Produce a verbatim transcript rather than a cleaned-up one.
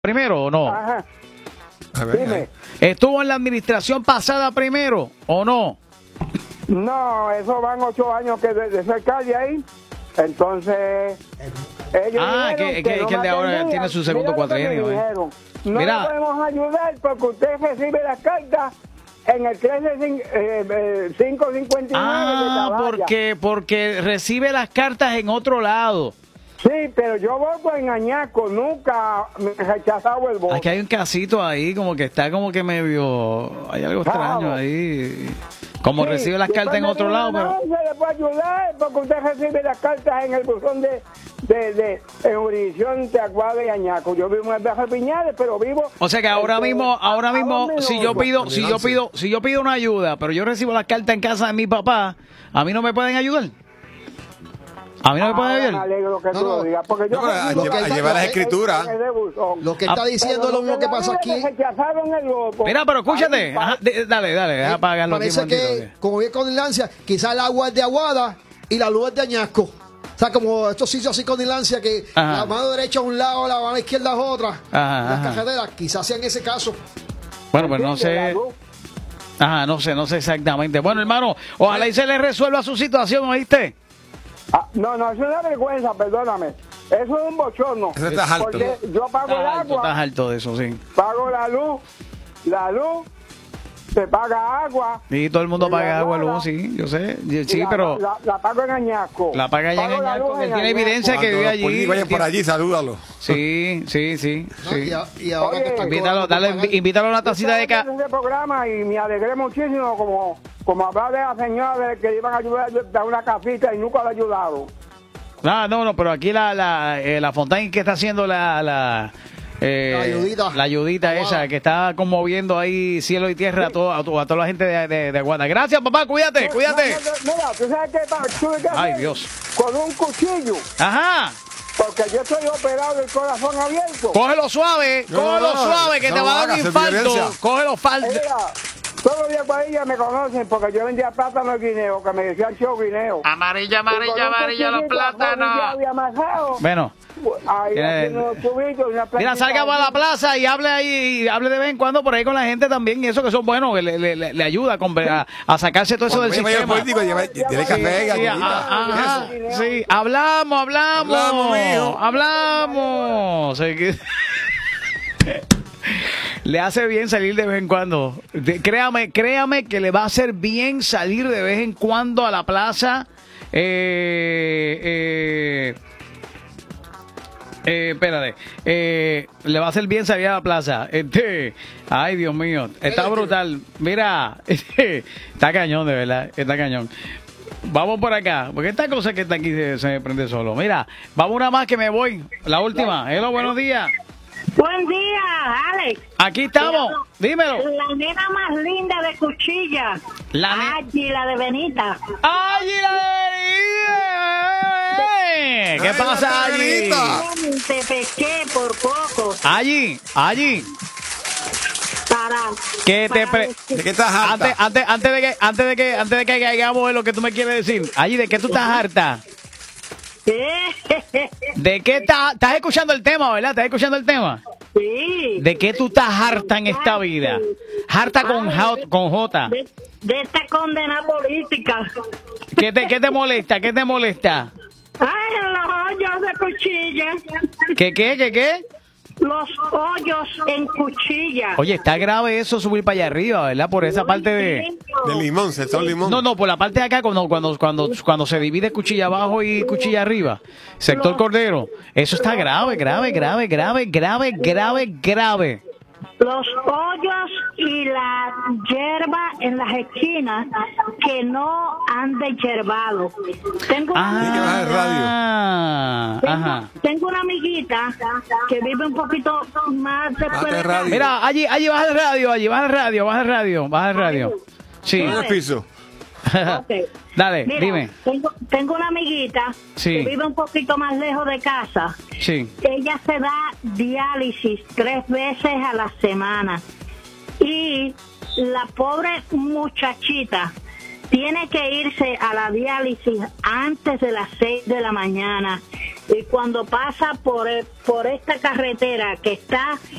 primero o no? Ajá. A ver, Dime. ¿Estuvo en la administración pasada primero o no? No, eso van ocho años que de, de ser alcalde ahí. Entonces, ellos Ah, dijeron que- que- no que el de me ahora atendían. tiene su segundo Mira lo que me cuatrienio, eh. dijeron. No Mira. le podemos ayudar porque usted recibe las cartas en el trece cinco cincuenta y nueve de Ah, Caballa. porque, porque recibe las cartas en otro lado. Sí, pero yo voto en Añasco, nunca me he rechazado el voto. Aquí hay un casito ahí, como que está como que medio... Hay algo extraño Claro. ahí. Como Sí, recibe las después cartas en me otro dijeron, lado, pero... No, se le puede ayudar porque usted recibe las cartas en el buzón de, de, de en jurisdicción de Aguada y Añaco. Yo vivo en el Bajo Piñales, pero vivo... O sea que ahora este, mismo, ahora a mismo, dos si yo minutos. pido, si yo pido, si yo pido una ayuda, pero yo recibo las cartas en casa de mi papá, ¿a mí no me pueden ayudar? ¿A mí no me pueden Ahora me ayudar? alegro que No, tú no. lo digas, porque yo No, a recibo llevar- a cartas llevar las en- escrituras. en ese buzón. Lo que Ah, está diciendo es lo mismo que pasa aquí. Me rechazaron el voto. Mira, pero escúchate. Ahí, Ajá, de- dale, dale, deja apagarlo aquí un Parece momentito, que, como bien con Dilancia, quizás el agua es de Aguada y la luz es de Añasco. O sea, como estos sitios así con Dilancia, que Ajá. la mano derecha a un lado, la mano izquierda a otra. Ajá, Las ajá. cajeteras, quizás sea en ese caso. Bueno, pues no ¿entiendes? La sé. luz. Ajá, no sé, no sé exactamente. Bueno, hermano, ojalá y se le resuelva su situación, ¿oíste? Ah, no, no, es una vergüenza, perdóname. Eso es un bochorno. Eso está alto. Porque yo pago el Estás alto, agua, estás alto de eso, sí. pago la luz, la luz, se paga agua. Y todo el mundo y paga la agua, bola, luz, sí, yo sé. y Sí, la, pero La, la pago en Añasco. la paga allá en Pago la Añasco, luz que él en tiene Añasco. evidencia que Cuando vive los allí. políticos vayan por Tiene- allí, salúdalo. Sí, sí, sí, ¿no? sí. Y, a- y ahora Oye, que están Invítalo, cobrando dale, por pagar- invítalo a una tacita de Yo café. estaba viendo ese programa y me alegré muchísimo como, como hablar de la señora de que iban a ayudar a una casita y nunca la ha ayudado. No, no, no, pero aquí la, la, eh, la Fontaine que está haciendo la... la eh, La ayudita. La ayudita Aguada. esa, que está conmoviendo ahí cielo y tierra a, todo, a, to- a toda la gente de, de, de Aguada. Gracias, papá, cuídate, cuídate. No, no, no, mira, tú sabes qué pa- tuve que Ay, hacer Dios. con un cuchillo, Ajá. porque yo estoy operado del corazón abierto. Cógelo suave, No, cógelo no, suave, que no te lo va a dar un hagas, es infarto. violencia. Cógelo falso. Mira, todos los días para ella me conocen porque yo vendía plátano guineo, que me decían show guineo. Amarilla, Y con amarilla, un amarilla, los cuchillito plátanos. arrodillado y amasado, Bueno, ahí Tiene- haciendo unos tubitos y una mira, plantita salga para la así. plaza y hable ahí, y hable de vez en cuando por ahí con la gente también, y eso que son buenos, que le, le, le- le ayuda a, compre- a, a sacarse todo eso del Cuando vaya el sistema. político, lleva- tiene café, Sí, galletita. ah, ajá, sí, hablamos, hablamos, Hablamos, mijo. hablamos. Sí, que- Le hace bien salir de vez en cuando. De- créame, créame que le va a hacer bien salir de vez en cuando a la plaza. Eh, eh, eh, espérate, eh, le va a hacer bien salir a la plaza. Este, ay, Dios mío, está brutal. Mira, este, está cañón, de verdad, está cañón. Vamos por acá, porque esta cosa que está aquí se, se prende solo. Mira, vamos una más que me voy. La última. Hello, buenos días. Buen día, Alex. Aquí estamos. Dímelo. La nena más linda de Cuchilla. La ne- Allí, la de Benita. ¡Ay, la ¿Qué Ay, pasa la allí? Benita. Te pesqué por poco. Allí, allí. Para. ¿Qué te para pre- decir- ¿De qué estás harta? Antes, antes, antes de que, antes de que, antes de que caigamos en lo que tú me quieres decir. Allí, ¿de qué tú estás harta? ¿De qué estás? Estás escuchando el tema, ¿verdad? ¿Estás escuchando el tema? Sí. ¿De qué tú estás harta en esta vida? Harta con, J- con J. De, de esta condena política. ¿Qué te, qué te molesta? ¿Qué te molesta? Ay, los hoyos de Cuchilla. ¿Qué, qué, qué, qué? Los hoyos en Cuchilla. Oye, está grave eso subir para allá arriba, ¿verdad? Por esa parte de... De limón, sector limón. No, no, por la parte de acá, cuando, cuando, cuando, cuando se divide cuchilla abajo y cuchilla arriba, sector Cordero, eso está grave, grave, grave, grave, grave, grave, grave. Los hoyos y la hierba en las esquinas que no han deshierbado. Tengo, Tiene que bajar el radio. Ah, tengo, ajá. tengo una amiguita que vive un poquito más después Bájate de el radio. Mira, allí, allí baja el radio, allí baja el radio, baja el radio, baja el radio. Sí. En el piso. Ok. Dale, Mira, dime. Tengo, tengo una amiguita Sí. que vive un poquito más lejos de casa. Sí. Ella se da diálisis tres veces a la semana. Y la pobre muchachita tiene que irse a la diálisis antes de las seis de la mañana. y cuando pasa por, e- por esta carretera que está